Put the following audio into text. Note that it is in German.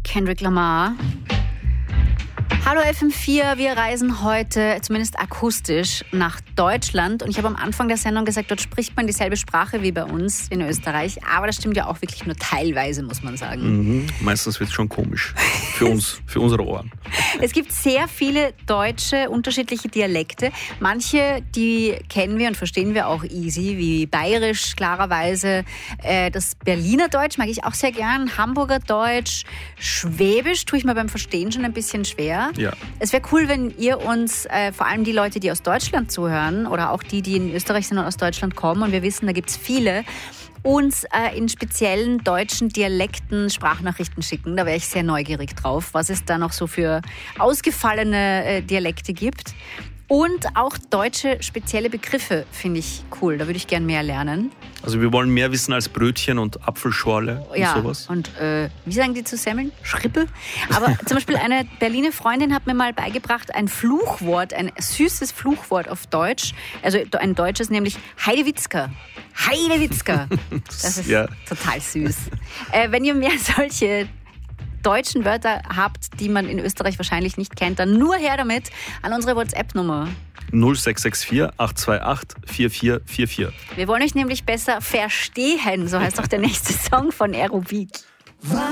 Kendrick Lamar. Hallo FM4, wir reisen heute, zumindest akustisch, nach Deutschland. Und ich habe am Anfang der Sendung gesagt, dort spricht man dieselbe Sprache wie bei uns in Österreich. Aber das stimmt ja auch wirklich nur teilweise, muss man sagen. Meistens wird es schon komisch. Für uns, für unsere Ohren. Es gibt sehr viele deutsche, unterschiedliche Dialekte. Manche, die kennen wir und verstehen wir auch easy, wie Bayerisch klarerweise. Das Berliner Deutsch mag ich auch sehr gern. Hamburger Deutsch. Schwäbisch tue ich mir beim Verstehen schon ein bisschen schwer. Ja. Es wäre cool, wenn ihr uns, vor allem die Leute, die aus Deutschland zuhören oder auch die in Österreich sind und aus Deutschland kommen, und wir wissen, da gibt es viele, uns in speziellen deutschen Dialekten Sprachnachrichten schicken. Da wäre ich sehr neugierig drauf, was es da noch so für ausgefallene Dialekte gibt. Und auch deutsche spezielle Begriffe finde ich cool. Da würde ich gern mehr lernen. Also wir wollen mehr wissen als Brötchen und Apfelschorle und sowas. Und wie sagen die zu Semmeln? Schrippe? Aber zum Beispiel eine Berliner Freundin hat mir mal beigebracht, ein Fluchwort, ein süßes Fluchwort auf Deutsch. Also ein deutsches, nämlich Heidewitzka. Heidewitzka. Das ist total süß. Wenn ihr mehr solche deutschen Wörter habt, die man in Österreich wahrscheinlich nicht kennt, dann nur her damit an unsere WhatsApp-Nummer. 0664 828 4444. Wir wollen euch nämlich besser verstehen, so heißt auch der nächste Song von Aerobik.